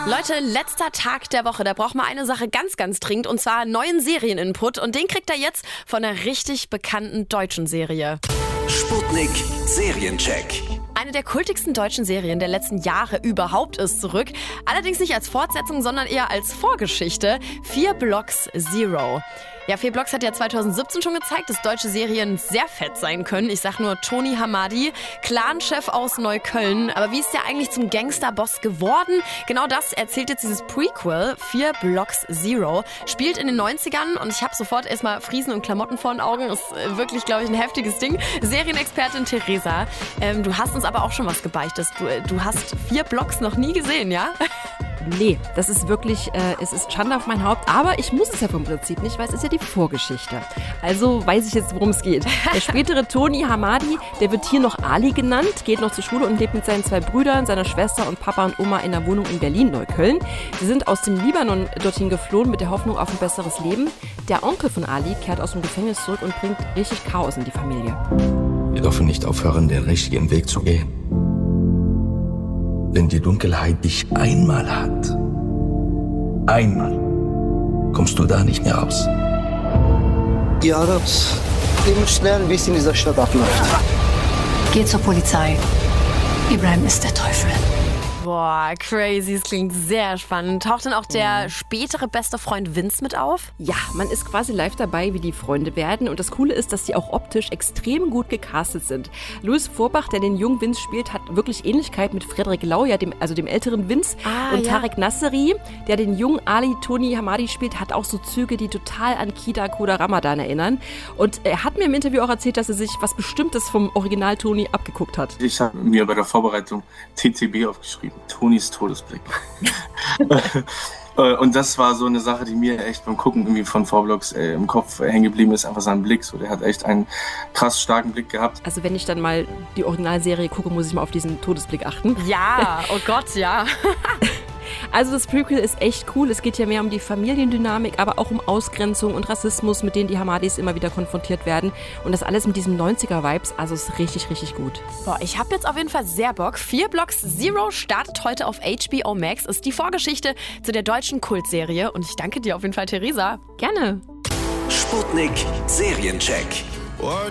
Leute, letzter Tag der Woche, da braucht man eine Sache ganz, ganz dringend, und zwar neuen Serieninput, und den kriegt er jetzt von einer richtig bekannten deutschen Serie. Sputnik Seriencheck. Eine der kultigsten deutschen Serien der letzten Jahre überhaupt ist zurück. Allerdings nicht als Fortsetzung, sondern eher als Vorgeschichte. 4 Blocks Zero. Ja, 4 Blocks hat ja 2017 schon gezeigt, dass deutsche Serien sehr fett sein können. Ich sag nur Tony Hamadi, Clan-Chef aus Neukölln. Aber wie ist der eigentlich zum Gangsterboss geworden? Genau das erzählt jetzt dieses Prequel, 4 Blocks Zero. Spielt in den 90ern und ich habe sofort erstmal Friesen und Klamotten vor den Augen. Ist wirklich, glaube ich, ein heftiges Ding. Serienexpertin Theresa, du hast uns aber auch schon was gebeichtet. Du hast 4 Blocks noch nie gesehen, ja? Nee, das ist wirklich, es ist Schande auf mein Haupt, aber ich muss es ja vom Prinzip nicht, weil es ist ja die Vorgeschichte. Also weiß ich jetzt, worum es geht. Der spätere Tony Hamadi, der wird hier noch Ali genannt, geht noch zur Schule und lebt mit seinen 2 Brüdern, seiner Schwester und Papa und Oma in einer Wohnung in Berlin-Neukölln. Sie sind aus dem Libanon dorthin geflohen mit der Hoffnung auf ein besseres Leben. Der Onkel von Ali kehrt aus dem Gefängnis zurück und bringt richtig Chaos in die Familie. Wir dürfen nicht aufhören, den richtigen Weg zu gehen. Wenn die Dunkelheit dich einmal hat, kommst du da nicht mehr raus. Ihr Arabs, ihr müsst lernen, wie es in dieser Stadt abläuft. Geh zur Polizei. Ibrahim ist der Teufel. Boah, crazy, es klingt sehr spannend. Taucht dann auch der spätere beste Freund Vince mit auf? Ja, man ist quasi live dabei, wie die Freunde werden. Und das Coole ist, dass die auch optisch extrem gut gecastet sind. Louis Vorbach, der den jungen Vince spielt, hat wirklich Ähnlichkeit mit Frederik Lau, ja, dem älteren Vince. Und Tarek Nasseri, der den jungen Ali Tony Hamadi spielt, hat auch so Züge, die total an Kida Koda Ramadan erinnern. Und er hat mir im Interview auch erzählt, dass er sich was Bestimmtes vom Original Tony abgeguckt hat. Ich habe mir bei der Vorbereitung TTB aufgeschrieben. Tonys Todesblick. Und das war so eine Sache, die mir echt beim Gucken irgendwie von 4 Blocks im Kopf hängen geblieben ist. Einfach sein Blick. So, der hat echt einen krass starken Blick gehabt. Also wenn ich dann mal die Originalserie gucke, muss ich mal auf diesen Todesblick achten. Ja, oh Gott, ja. Also das Prequel ist echt cool. Es geht ja mehr um die Familiendynamik, aber auch um Ausgrenzung und Rassismus, mit denen die Hamadis immer wieder konfrontiert werden. Und das alles mit diesem 90er-Vibes. Also ist richtig, richtig gut. Boah, ich habe jetzt auf jeden Fall sehr Bock. 4 Blocks Zero startet heute auf HBO Max. Ist die Vorgeschichte zu der deutschen Kultserie. Und ich danke dir auf jeden Fall, Theresa. Gerne. Sputnik Seriencheck.